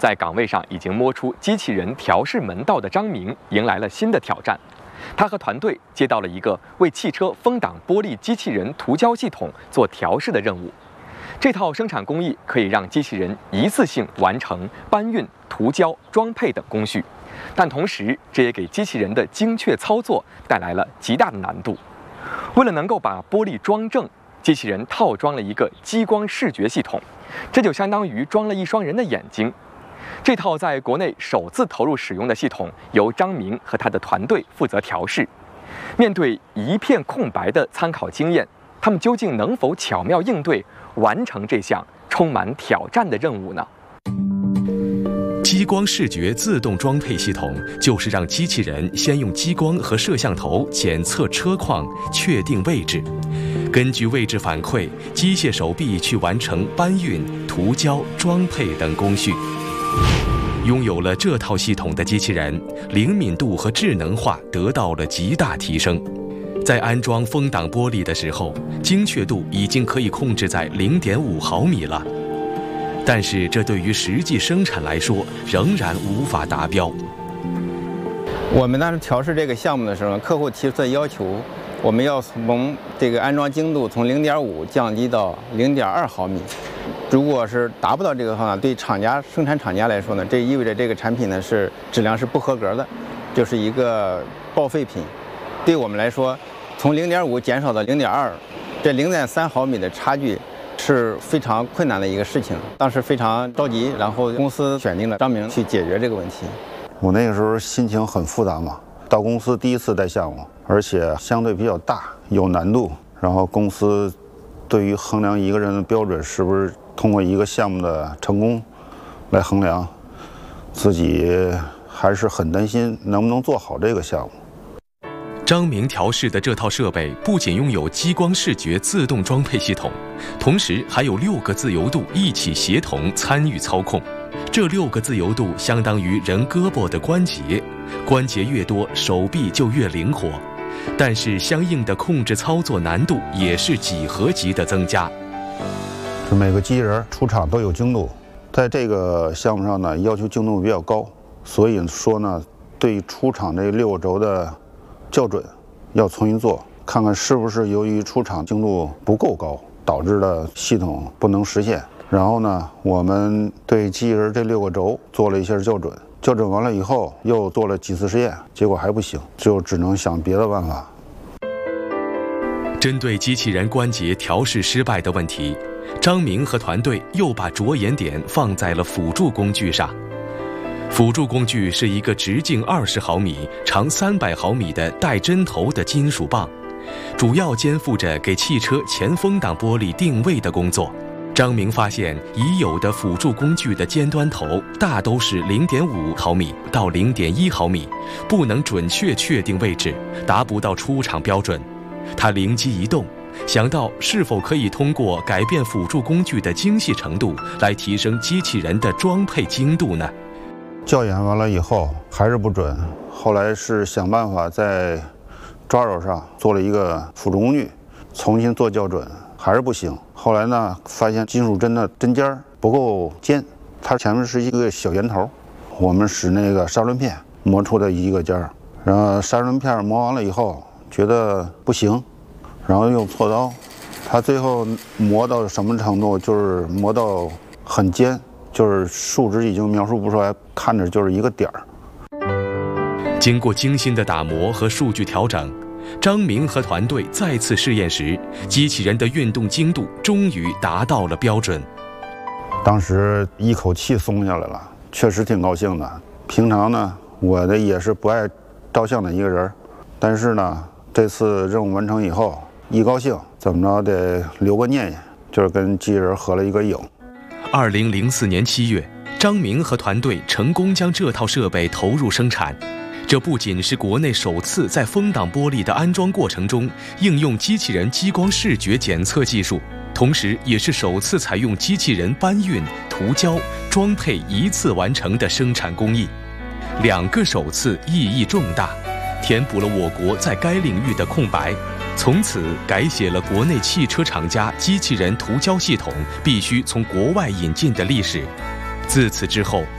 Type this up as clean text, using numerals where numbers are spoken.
在岗位上已经摸出机器人调试门道的张明迎来了新的挑战。他和团队接到了一个为汽车风挡玻璃机器人涂胶系统做调试的任务。这套生产工艺可以让机器人一次性完成搬运、涂胶、装配等工序，但同时这也给机器人的精确操作带来了极大的难度。为了能够把玻璃装正，机器人套装了一个激光视觉系统，这就相当于装了一双人的眼睛。这套在国内首次投入使用的系统，由张明和他的团队负责调试。面对一片空白的参考经验，他们究竟能否巧妙应对，完成这项充满挑战的任务呢？ 激光视觉自动装配系统就是让机器人先用激光和摄像头检测车况，确定位置，根据位置反馈，机械手臂去完成搬运、涂胶、装配等工序。拥有了这套系统的机器人，灵敏度和智能化得到了极大提升。在安装风挡玻璃的时候，精确度已经可以控制在0.5毫米了。但是这对于实际生产来说，仍然无法达标。 我们当时调试这个项目的时候，客户提出的要求，我们要从这个安装精度从0.5降低到0.2毫米。如果是达不到这个方法，对生产厂家来说呢，这意味着这个产品呢质量是不合格的，就是一个报废品。对我们来说，从0.5减少到0.2，这0.3毫米的差距是非常困难的一个事情。当时非常着急，然后公司选定了张明去解决这个问题。 我那个时候心情很复杂嘛，到公司第一次带项目，而且相对比较大，有难度。然后公司对于衡量一个人的标准，是不是通过一个项目的成功来衡量，自己还是很担心能不能做好这个项目。 张明调试的这套设备不仅拥有激光视觉自动装配系统，同时还有6个自由度一起协同参与操控。这6个自由度相当于人胳膊的关节，关节越多，手臂就越灵活。但是相应的控制操作难度也是几何级的增加。 每个机器人出厂都有精度，在这个项目上呢，要求精度比较高，所以说呢，对出厂这6个轴的校准要重新做，看看是不是由于出厂精度不够高，导致了系统不能实现。然后呢，我们对机器人这6个轴做了一下校准，校准完了以后又做了几次实验，结果还不行，就只能想别的办法。 针对机器人关节调试失败的问题，张明和团队又把着眼点放在了辅助工具上。辅助工具是一个直径20毫米、长300毫米的带针头的金属棒，主要肩负着给汽车前风挡玻璃定位的工作。张明发现，已有的辅助工具的尖端头大都是0.5毫米到0.1毫米，不能准确确定位置，达不到出厂标准。他灵机一动，想到是否可以通过改变辅助工具的精细程度，来提升机器人的装配精度呢？ 校验完了以后还是不准，后来是想办法在抓手上做了一个辅助工具，重新做校准，还是不行。后来呢，发现金属针的针尖不够尖，它前面是一个小圆头，我们使那个砂轮片磨出的一个尖儿，然后砂轮片磨完了以后觉得不行，然后用锉刀，它最后磨到什么程度，就是磨到很尖，就是数值已经描述不出来，看着就是一个点儿。 经过精心的打磨和数据调整，张明和团队再次试验时，机器人的运动精度终于达到了标准。 当时一口气松下来了，确实挺高兴的。平常呢，我的也是不爱照相的一个人，但是呢，这次任务完成以后，一高兴怎么着得留个念想，就是跟机器人合了一个影。 2004年7月，张明和团队成功将这套设备投入生产。这不仅是国内首次在风挡玻璃的安装过程中应用机器人激光视觉检测技术，同时也是首次采用机器人搬运、涂胶、装配一次完成的生产工艺。2个首次意义重大，填补了我国在该领域的空白，从此改写了国内汽车厂家机器人涂胶系统必须从国外引进的历史。自此之后，